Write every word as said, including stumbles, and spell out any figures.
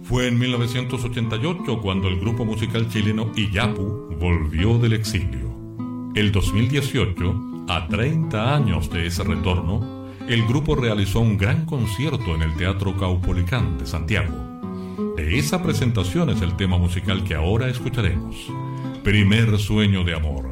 Fue en mil novecientos ochenta y ocho cuando el grupo musical chileno Iyapu volvió del exilio. El dos mil dieciocho, a treinta años de ese retorno, el grupo realizó un gran concierto en el Teatro Caupolicán de Santiago. De esa presentación es el tema musical que ahora escucharemos, Primer Sueño de Amor.